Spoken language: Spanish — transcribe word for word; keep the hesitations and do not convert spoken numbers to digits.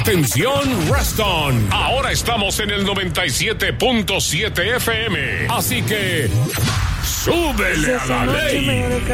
Atención, Reston. Ahora estamos en el noventa y siete punto siete F M. Así que súbele a la ley.